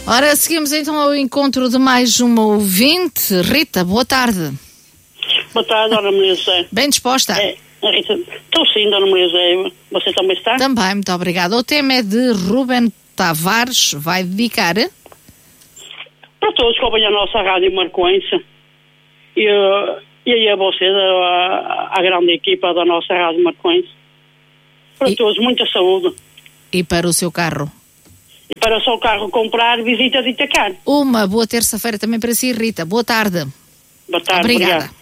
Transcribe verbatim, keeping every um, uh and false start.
Ora, seguimos então ao encontro de mais uma ouvinte. Rita, boa tarde. Boa tarde, Dona Maria José. Bem disposta? É, Rita, estou sim, Dona Maria José. Você também está? Também, muito obrigada. O tema é de Ruben Tavares. Vai dedicar? Para todos que acompanham a nossa rádio Marcoense. E, e aí a vocês, a, a grande equipa da nossa rádio Marcoense. Para e, todos, muita saúde. E para o seu carro? E para o seu carro comprar, visita de Itacar. Uma boa terça-feira também para si, Rita. Boa tarde. Boa tarde, obrigada. Obrigado.